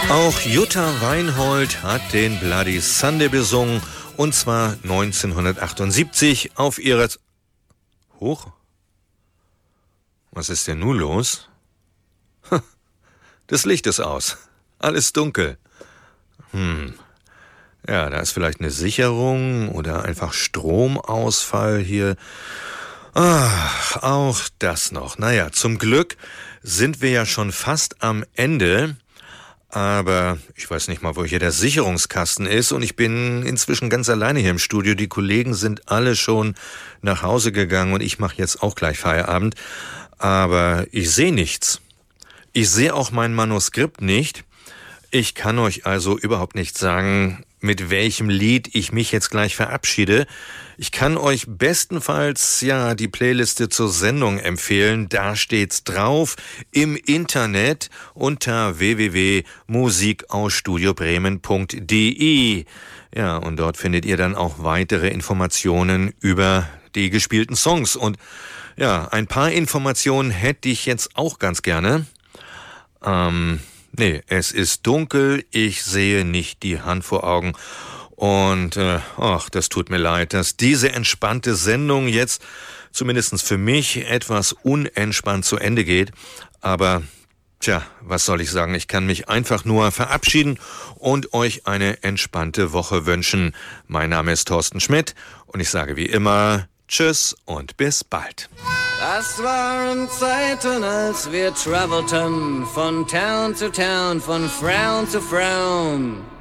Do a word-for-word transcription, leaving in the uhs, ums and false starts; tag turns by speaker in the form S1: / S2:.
S1: Auch Jutta Weinhold hat den Bloody Sunday besungen, und zwar neunzehnhundertachtundsiebzig auf ihrer... Hoch? Was ist denn nun los? Das Licht ist aus. Alles dunkel. Hm. Ja, da ist vielleicht eine Sicherung oder einfach Stromausfall hier. Ach, auch das noch. Naja, zum Glück sind wir ja schon fast am Ende. Aber ich weiß nicht mal, wo hier der Sicherungskasten ist, und ich bin inzwischen ganz alleine hier im Studio. Die Kollegen sind alle schon nach Hause gegangen und ich mache jetzt auch gleich Feierabend. Aber ich sehe nichts. Ich sehe auch mein Manuskript nicht. Ich kann euch also überhaupt nicht sagen, mit welchem Lied ich mich jetzt gleich verabschiede. Ich kann euch bestenfalls ja die Playliste zur Sendung empfehlen. Da steht's drauf im Internet unter w w w punkt musik aus studio bremen punkt d e. Ja, und dort findet ihr dann auch weitere Informationen über die gespielten Songs. Und ja, ein paar Informationen hätte ich jetzt auch ganz gerne. Ähm... Nee, es ist dunkel, ich sehe nicht die Hand vor Augen und äh, ach, das tut mir leid, dass diese entspannte Sendung jetzt, zumindest für mich, etwas unentspannt zu Ende geht. Aber tja, was soll ich sagen, ich kann mich einfach nur verabschieden und euch eine entspannte Woche wünschen. Mein Name ist Thorsten Schmidt und ich sage wie immer Tschüss und bis bald.
S2: Das waren Zeiten, als wir travelten von Town zu Town, von Frown zu Frown.